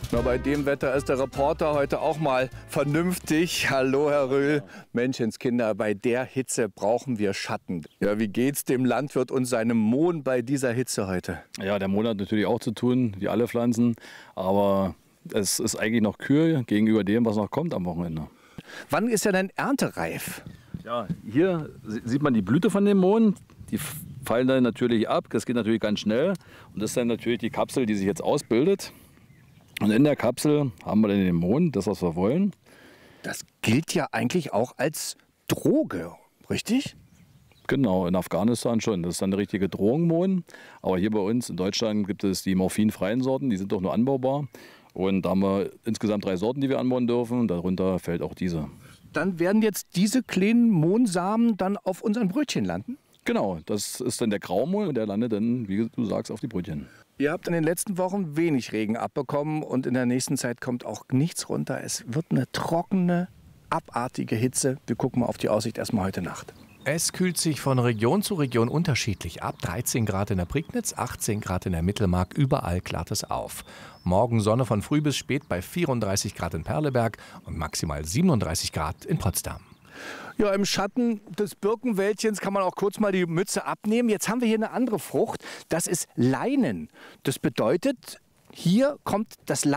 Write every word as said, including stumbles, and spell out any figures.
Na, bei dem Wetter ist der Reporter heute auch mal vernünftig. Hallo, Herr Röhl. Menschenskinder, bei der Hitze brauchen wir Schatten. Ja, wie geht's dem Landwirt und seinem Mohn bei dieser Hitze heute? Ja, der Mohn hat natürlich auch zu tun, wie alle Pflanzen. Aber es ist eigentlich noch kühl gegenüber dem, was noch kommt am Wochenende. Wann ist er denn erntereif? Ja, hier sieht man die Blüte von dem Mohn. Die fallen dann natürlich ab. Das geht natürlich ganz schnell. Und das ist dann natürlich die Kapsel, die sich jetzt ausbildet. Und in der Kapsel haben wir dann den Mohn, das, was wir wollen. Das gilt ja eigentlich auch als Droge, richtig? Genau, in Afghanistan schon. Das ist dann eine richtige Drogenmohn. Aber hier bei uns in Deutschland gibt es die morphinfreien Sorten, die sind doch nur anbaubar. Und da haben wir insgesamt drei Sorten, die wir anbauen dürfen. Darunter fällt auch diese. Dann werden jetzt diese kleinen Mohnsamen dann auf unseren Brötchen landen? Genau, das ist dann der Graumohn und der landet dann, wie du sagst, auf die Brötchen. Ihr habt in den letzten Wochen wenig Regen abbekommen und in der nächsten Zeit kommt auch nichts runter. Es wird eine trockene, abartige Hitze. Wir gucken mal auf die Aussicht erstmal heute Nacht. Es kühlt sich von Region zu Region unterschiedlich ab. dreizehn Grad in der Prignitz, achtzehn Grad in der Mittelmark, überall klart es auf. Morgen Sonne von früh bis spät bei vierunddreißig Grad in Perleberg und maximal siebenunddreißig Grad in Potsdam. Ja, im Schatten des Birkenwäldchens kann man auch kurz mal die Mütze abnehmen. Jetzt haben wir hier eine andere Frucht. Das ist Leinen. Das bedeutet, hier kommt das